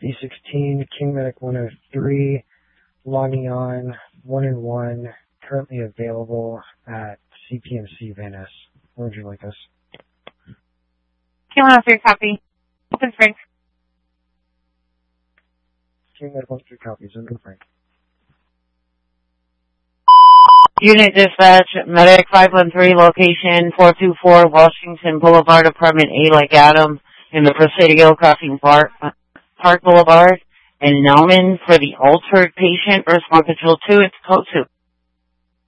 B16, King Medic 103, logging on 1-1, currently available at CPMC Venice. Where would you like us? King 103, copy. Open Frank. King Medic 103 copies. Open Frank. Unit dispatch, Medic 513, location 424 Washington Boulevard, Apartment A, like Adam, in the Presidio crossing Park Boulevard, and Nauman for the altered patient. Response Control 2, it's code 2.